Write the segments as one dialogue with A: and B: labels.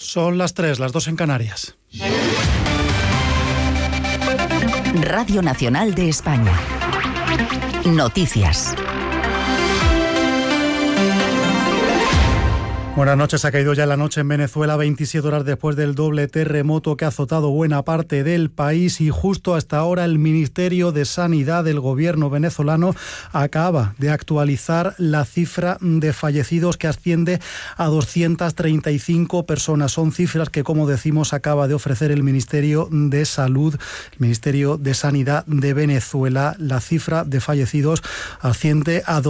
A: Son las 3, las 2 en Canarias.
B: Radio Nacional de España. Noticias.
A: Buenas noches. Ha caído ya la noche en Venezuela, 27 horas después del doble terremoto que ha azotado buena parte del país, y justo hasta ahora el Ministerio de Sanidad del gobierno venezolano acaba de actualizar la cifra de fallecidos, que asciende a 235 personas. Son cifras que, como decimos, acaba de ofrecer el Ministerio de Salud, el Ministerio de Sanidad de Venezuela. La cifra de fallecidos asciende a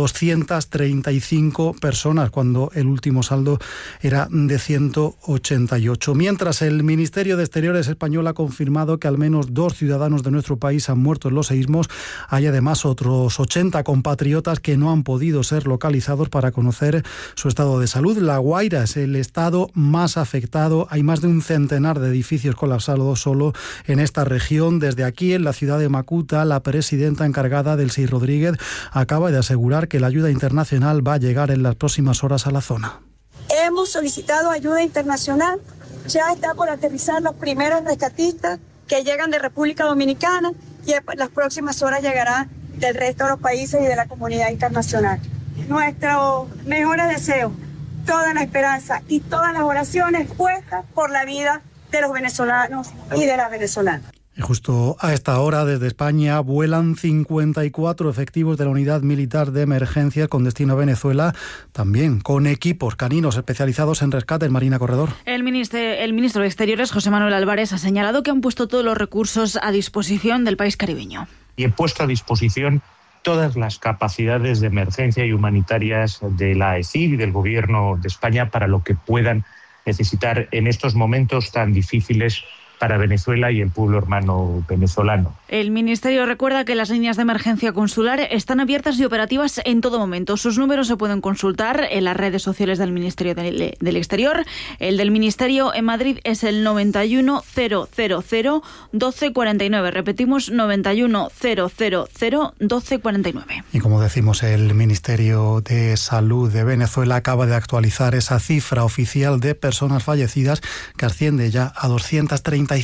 A: 235 personas, cuando el último saldo era de 188. Mientras, el Ministerio de Exteriores español ha confirmado que al menos 2 ciudadanos de nuestro país han muerto en los seísmos. Hay además otros 80 compatriotas que no han podido ser localizados para conocer su estado de salud. La Guaira es el estado más afectado. Hay más de un centenar de edificios colapsados solo en esta región. Desde aquí, en la ciudad de Macuta, la presidenta encargada, Delcy Rodríguez, acaba de asegurar que la ayuda internacional va a llegar en las próximas horas a la zona.
C: Hemos solicitado ayuda internacional, ya está por aterrizar los primeros rescatistas que llegan de República Dominicana, y en las próximas horas llegará del resto de los países y de la comunidad internacional. Nuestros mejores deseos, toda la esperanza y todas las oraciones puestas por la vida de los venezolanos y de las venezolanas.
A: Y justo a esta hora, desde España, vuelan 54 efectivos de la Unidad Militar de Emergencias con destino a Venezuela, también con equipos caninos especializados en rescate. Marina Corredor.
D: El ministro de Exteriores, José Manuel Álvarez, ha señalado que han puesto todos los recursos a disposición del país caribeño.
E: Y he puesto a disposición todas las capacidades de emergencia y humanitarias de la AECID y del Gobierno de España para lo que puedan necesitar en estos momentos tan difíciles para Venezuela y el pueblo hermano venezolano.
D: El Ministerio recuerda que las líneas de emergencia consular están abiertas y operativas en todo momento. Sus números se pueden consultar en las redes sociales del Ministerio del Exterior. El del Ministerio en Madrid es el 91 000 1249. Repetimos, 91 000 1249.
A: Y como decimos, el Ministerio de Salud de Venezuela acaba de actualizar esa cifra oficial de personas fallecidas, que asciende ya a 235.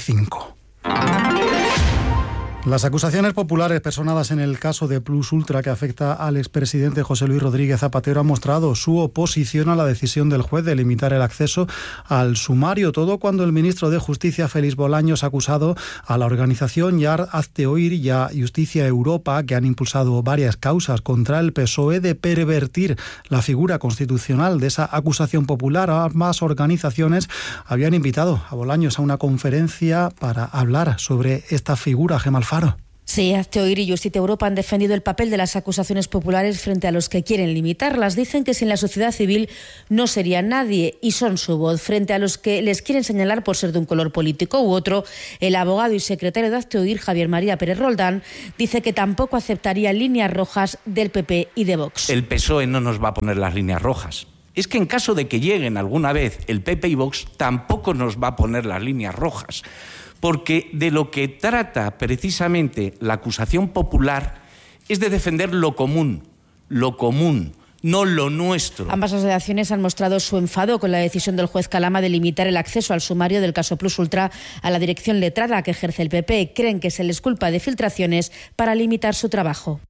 A: Las acusaciones populares personadas en el caso de Plus Ultra, que afecta al expresidente José Luis Rodríguez Zapatero, han mostrado su oposición a la decisión del juez de limitar el acceso al sumario. Todo cuando el ministro de Justicia, Félix Bolaños, ha acusado a la organización Yar Hazte Oír y a Justicia Europa, que han impulsado varias causas contra el PSOE, de pervertir la figura constitucional de esa acusación popular. Ambas organizaciones habían invitado a Bolaños a una conferencia para hablar sobre esta figura. Gemma Alfaro.
F: Sí, Hazte Oír y Justicia Europa han defendido el papel de las acusaciones populares frente a los que quieren limitarlas. Dicen que sin la sociedad civil no sería nadie, y son su voz. Frente a los que les quieren señalar por ser de un color político u otro, el abogado y secretario de Hazte Oír, Javier María Pérez Roldán, dice que tampoco aceptaría líneas rojas del PP y de Vox.
G: El PSOE no nos va a poner las líneas rojas. Es que en caso de que lleguen alguna vez el PP y Vox, tampoco nos va a poner las líneas rojas. Porque de lo que trata precisamente la acusación popular es de defender lo común, no lo nuestro.
F: Ambas asociaciones han mostrado su enfado con la decisión del juez Calama de limitar el acceso al sumario del caso Plus Ultra a la dirección letrada que ejerce el PP. Creen que se les culpa de filtraciones para limitar su trabajo.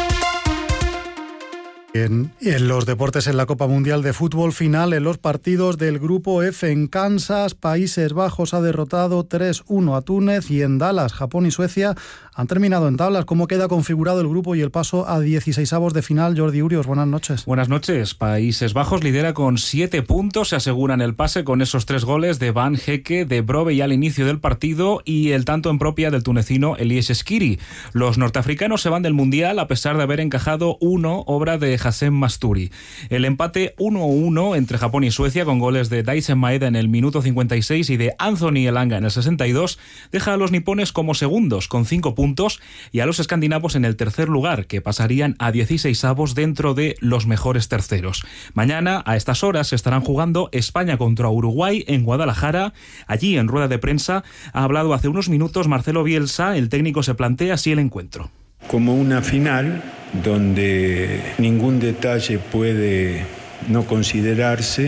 A: En los deportes, en la Copa Mundial de Fútbol, final en los partidos del Grupo F. En Kansas, Países Bajos ha derrotado 3-1 a Túnez, y en Dallas, Japón y Suecia han terminado en tablas. ¿Cómo queda configurado el grupo y el paso a 16avos de final? Jordi Urios, buenas noches.
H: Buenas noches. Países Bajos lidera con 7 puntos, se aseguran el pase con esos 3 goles de Van Hecke, de Brobbey al inicio del partido, y el tanto en propia del tunecino Elies Skiri. Los norteafricanos se van del Mundial a pesar de haber encajado uno, obra de Hassem Masturi. El empate 1-1 entre Japón y Suecia, con goles de Daisen Maeda en el minuto 56 y de Anthony Elanga en el 62, deja a los nipones como segundos con 5 puntos y a los escandinavos en el tercer lugar, que pasarían a 16avos dentro de los mejores terceros. Mañana, a estas horas, se estarán jugando España contra Uruguay en Guadalajara. Allí, en rueda de prensa, ha hablado hace unos minutos Marcelo Bielsa. El técnico se plantea así el encuentro.
I: Como una final donde ningún detalle puede no considerarse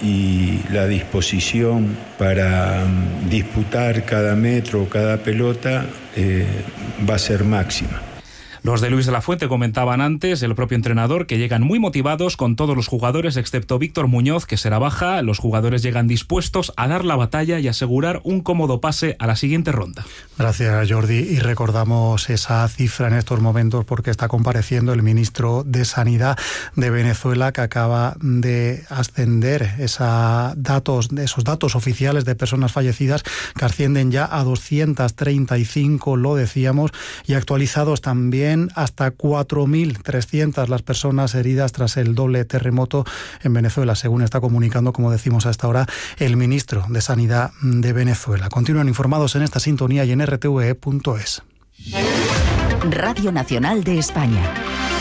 I: y la disposición para disputar cada metro o cada pelota va a ser máxima.
H: Los de Luis de la Fuente comentaban antes, el propio entrenador, que llegan muy motivados con todos los jugadores, excepto Víctor Muñoz, que será baja. Los jugadores llegan dispuestos a dar la batalla y asegurar un cómodo pase a la siguiente ronda.
A: Gracias, Jordi. Y recordamos esa cifra en estos momentos porque está compareciendo el ministro de Sanidad de Venezuela, que acaba de ascender esos datos oficiales de personas fallecidas, que ascienden ya a 235, lo decíamos, y actualizados también hasta 4.300 las personas heridas tras el doble terremoto en Venezuela, según está comunicando, como decimos a esta hora, el ministro de Sanidad de Venezuela. Continúan informados en esta sintonía y en rtve.es.
B: Radio Nacional de España.